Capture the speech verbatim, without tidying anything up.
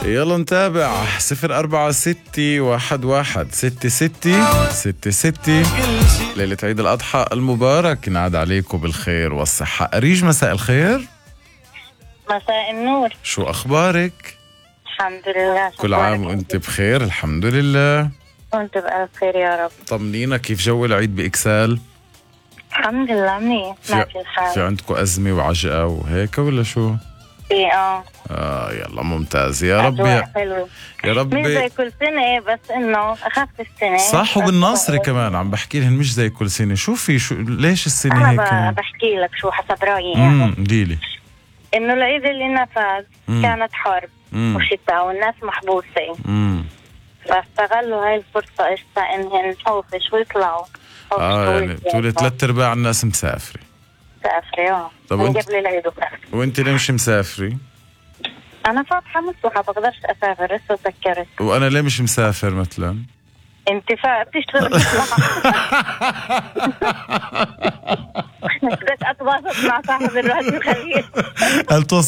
يلا نتابع. صفر أربعة ستة واحد واحد ستة ستة ستة ستة. ليلة عيد الأضحى المبارك، نعاد عليكم بالخير والصحة. أريج مساء الخير. مساء النور. شو أخبارك؟ الحمد لله. كل عام وأنت بخير. الحمد لله. وأنت بألف خير يا رب. طمنينا، كيف جو العيد بإكسال؟ الحمد لله منيح، ماشي الحال. في عندكم أزمة وعجقة وهيك ولا شو؟ في اه آه يلا ممتاز. يا رب يا, يا رب. مش زي كل سنة، بس إنه أخف السنة. صح، وبالناصري كمان عم بحكي لهم مش زي كل سنة. شو في شو ليش السنة هيك؟ أنا بحكي لك شو حسب رأيي امم يعني. قوليلي. إنه العيد اللي نفذ كانت حرب مم. وشتاء والناس محبوسة، امم فاستغلوا هاي الفرصة إشتا إنهن خوفش ويطلعوا. اه يعني بتقولي ثلاث ارباع الناس مسافرة. مسافرة اه طب من وانت قبل العيد وكذا. وانت ليه مش مسافرة؟ أنا فاتحة مفتوحة، بقدرش أسافر، لسه سكرت. وانا ليه مش مسافر مثلا؟ انت فا بتشتغل بدك اتواصل مع صاحب الراديو خليه هل